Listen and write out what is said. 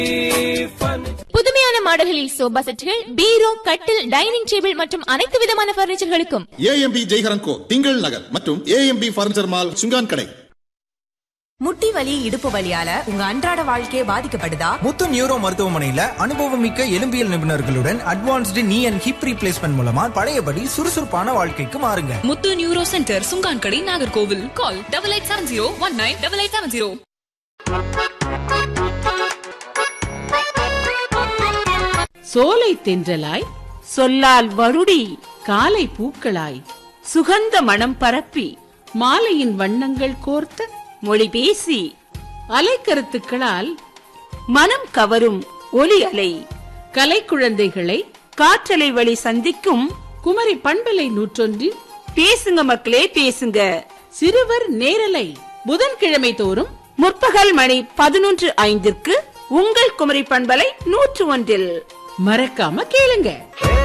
புதுமையான மாடல்களில் சோபா செட்டுகள், பீரோ, கட்டில், dining table மற்றும் அனைத்து விதமான பர்னிச்சர்களுக்கும் ஏஎம்பி ஜெய்ஹரன் கோ திங்கள் நகர் மற்றும் ஏஎம்பி பர்னிச்சர் மால் சுங்கான் கடை. முட்டி வலி, இடுப்பு வலியால உங்க அன்றாட வாழ்க்கையே பாதிக்கப்படுதா? முத்து நியூரோ மருத்துவமனையில அனுபவமிக்க எலும்பியல் நிபுணர்களுடன் அட்வான்ஸ்டு நீ அண்ட் ஹிப் ரீப்ளேஸ்மெண்ட் மூலமா பழையபடி சுறுசுறுப்பான வாழ்க்கைக்கு மாறுங்க. முத்து நியூரோ சென்டர், சுங்கான்கடை, நாகர்கோவில். கால் 8870198870. சோலை தென்றலாய் சொல்லால் வருடி காலை பூக்களாய் சுகந்த மனம் பரப்பி மாலையின் வண்ணங்கள் கோர்த்த மொழி பேசி அலைக்கருத்துக்களால் மனம் கவரும் ஒலி அலை கலைக்குழந்தைகளை காற்றலை வழி சந்திக்கும் குமரி பண்பலை 101 பேசுங்க மக்களே பேசுங்க சிறுவர் நேரலை புதன்கிழமை தோறும் முற்பகல் மணி 11:05 உங்கள் குமரி பண்பலை 101 மறக்காம கேளுங்க.